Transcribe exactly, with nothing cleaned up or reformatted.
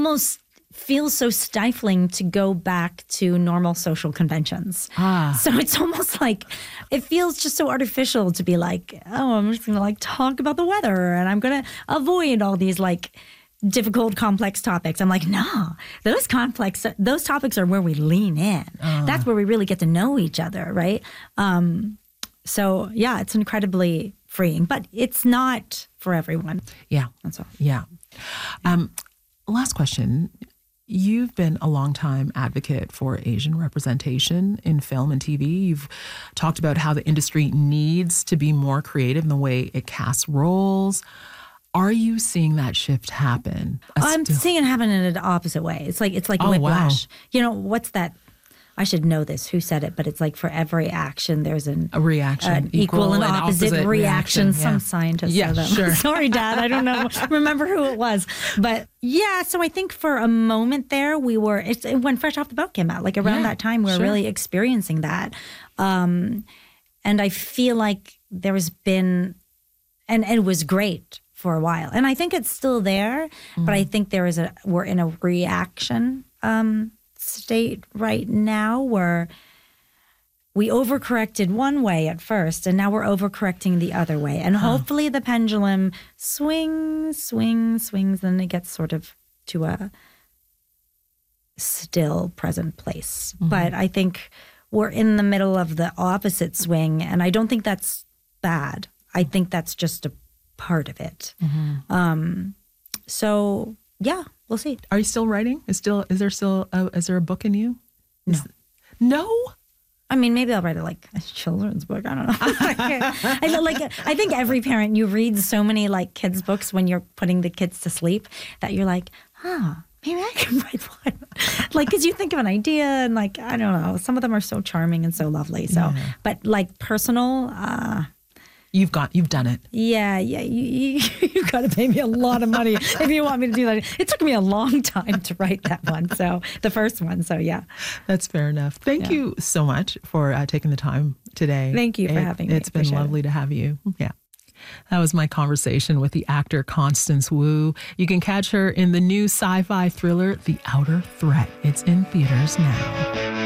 almost feels so stifling to go back to normal social conventions. Ah. So it's almost like, it feels just so artificial to be like, oh, I'm just going to like talk about the weather and I'm going to avoid all these like difficult, complex topics. I'm like, no, those complex, those topics are where we lean in. Uh. That's where we really get to know each other, right? Um, so yeah, it's incredibly freeing, but it's not for everyone. Yeah. That's all. Yeah. Um, last question. You've been a long-time advocate for Asian representation in film and T V. You've talked about how the industry needs to be more creative in the way it casts roles. Are you seeing that shift happen? I'm still- seeing it happen in the opposite way. It's like it's like oh, whiplash. Wow. You know, what's that? I should know this. Who said it? But it's like for every action, there's an a reaction, an equal, equal and opposite, opposite reaction. reaction. Some yeah. scientist yeah, said that. Sure. Sorry, Dad. I don't know. Remember who it was. But yeah, so I think for a moment there, we were, it's, when Fresh Off the Boat came out, like around yeah, that time, we were sure. really experiencing that. Um, and I feel like there has been, and, and it was great for a while. And I think it's still there, mm. but I think there is a, we're in a reaction um, state right now where we overcorrected one way at first, and now we're overcorrecting the other way. And huh. hopefully the pendulum swings, swings, swings, and it gets sort of to a still present place. Mm-hmm. But I think we're in the middle of the opposite swing, and I don't think that's bad. I think that's just a part of it. Mm-hmm. Um, so, yeah, we'll see. Are you still writing? Is still is there still a, is there a book in you? No. Is, no? I mean, maybe I'll write a, like a children's book. I don't know. I know, like I think every parent, you read so many like kids' books when you're putting the kids to sleep that you're like, huh, maybe I can write one. Like, because you think of an idea and like, I don't know, some of them are so charming and so lovely. So, yeah. but like personal, uh, You've got, you've done it. Yeah, yeah. You, you, you've got to pay me a lot of money if you want me to do that. It took me a long time to write that one. So the first one. So yeah. That's fair enough. Thank yeah. you so much for uh, taking the time today. Thank you for it, having me. It's been Appreciate lovely it. to have you. Yeah. That was my conversation with the actor Constance Wu. You can catch her in the new sci-fi thriller, The Outer Threat. It's in theaters now.